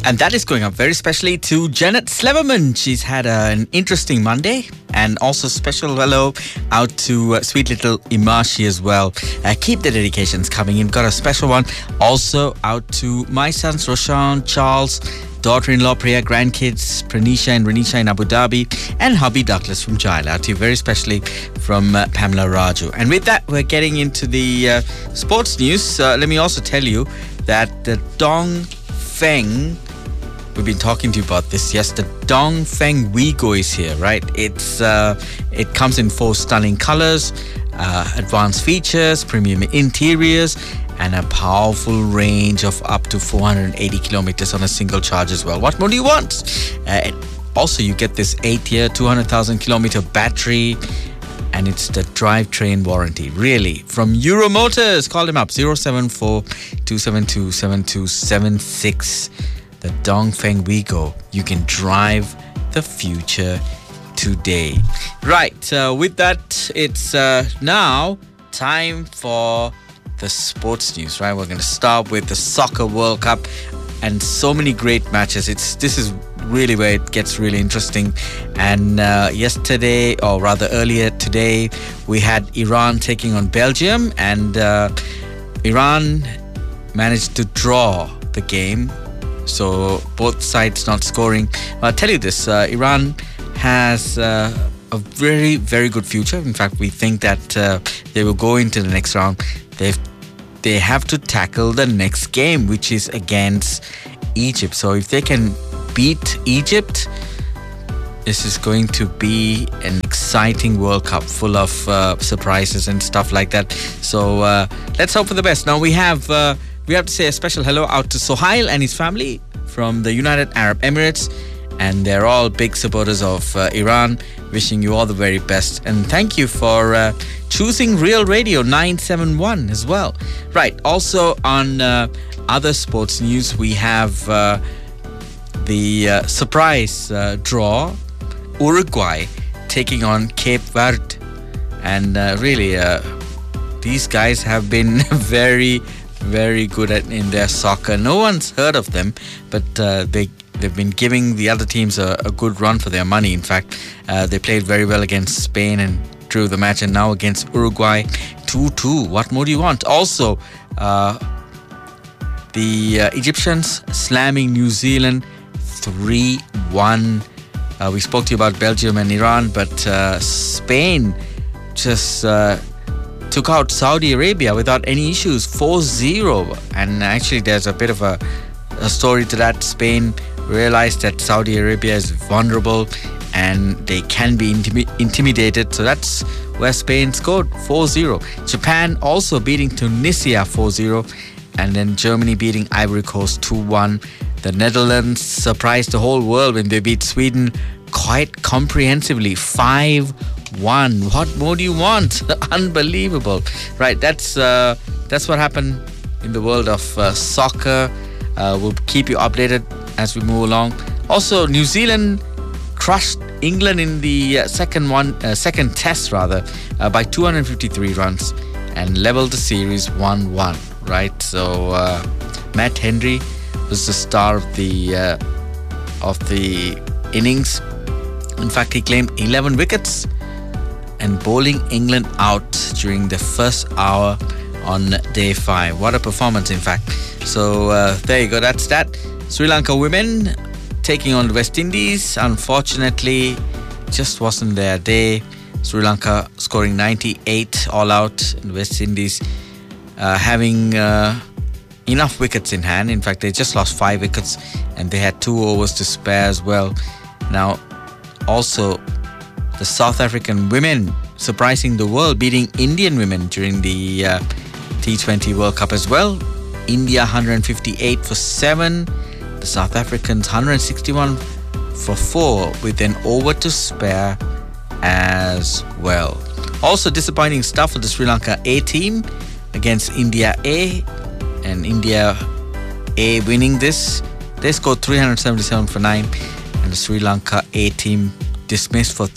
And that is going up very specially to Janet Sleverman. She's had an interesting Monday. And also special hello out to sweet little Imashi as well. Keep the dedications coming in. Got a special one also out to my sons Roshan, Charles, daughter-in-law Priya, grandkids Pranisha and Renisha in Abu Dhabi, and hubby Douglas from Jail. Out to you very specially from Pamela Raju. And with that, we're getting into the sports news. Let me also tell you that the Dongfeng, we've been talking to you about this. Yes, the Dongfeng Wigo is here, right? It comes in 4 stunning colors, advanced features, premium interiors, and a powerful range of up to 480 kilometers on a single charge as well. What more do you want? Also, you get this 8-year, 200,000 kilometer battery, and it's the drivetrain warranty. Really, from Euro Motors, call them up 074 272 7276. The Dongfeng Wigo. You can drive the future today. Right, with that, it's now time for the sports news, right? We're going to start with the Soccer World Cup and so many great matches. This is really where it gets really interesting. And yesterday, or rather earlier today, we had Iran taking on Belgium, and Iran managed to draw the game. So both sides not scoring. I'll tell you this, Iran has a very, very good future. In fact, we think that they will go into the next round. They have to tackle the next game, which is against Egypt. So if they can beat Egypt, this is going to be an exciting World Cup full of surprises and stuff like that. So let's hope for the best. Now we have to say a special hello out to Sohail and his family from the United Arab Emirates, and they're all big supporters of Iran. Wishing you all the very best, and thank you for choosing Real Radio 971 as well. Right, also on other sports news, we have the surprise draw, Uruguay taking on Cape Verde, and really these guys have been very, very good in their soccer. No one's heard of them, but they've been giving the other teams a good run for their money. In fact, they played very well against Spain and drew the match, and now against Uruguay 2-2. What more do you want? Also, the Egyptians slamming New Zealand 3-1. We spoke to you about Belgium and Iran, but Spain just took out Saudi Arabia without any issues, 4-0. And actually, there's a bit of a story to that. Spain realized that Saudi Arabia is vulnerable and they can be intimidated. So that's where Spain scored 4-0. Japan also beating Tunisia 4-0. And then Germany beating Ivory Coast 2-1. The Netherlands surprised the whole world when they beat Sweden quite comprehensively 5-1. What more do you want? Unbelievable. Right, that's what happened in the world of soccer. We'll keep you updated as we move along. Also, New Zealand crushed England in the second test by 253 runs and leveled the series 1-1. Right, so Matt Henry was the star of the innings. In fact, he claimed 11 wickets and bowling England out during the first hour on day 5. What a performance, in fact. So there you go, that's that. Sri Lanka women taking on the West Indies. Unfortunately, just wasn't their day. Sri Lanka scoring 98 all out, and West Indies having enough wickets in hand. In fact, they just lost 5 wickets and they had 2 overs to spare as well. Now, also, the South African women surprising the world, beating Indian women during the T20 World Cup as well. India 158 for 7. The South Africans 161 for 4 with an over to spare as well. Also disappointing stuff for the Sri Lanka A team against India A, and India A winning this. They scored 377 for 9, and the Sri Lanka A team dismissed for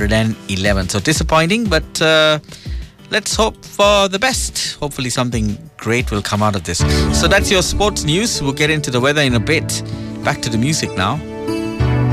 311. So disappointing, but let's hope for the best. Hopefully something great will come out of this. So that's your sports news. We'll get into the weather in a bit. Back to the music now.